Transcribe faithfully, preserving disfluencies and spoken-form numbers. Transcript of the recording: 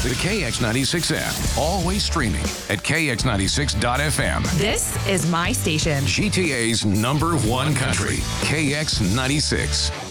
the K X ninety-six app. Always streaming at K X ninety-six dot F M. This is my station. G T A's number one country, K X ninety-six.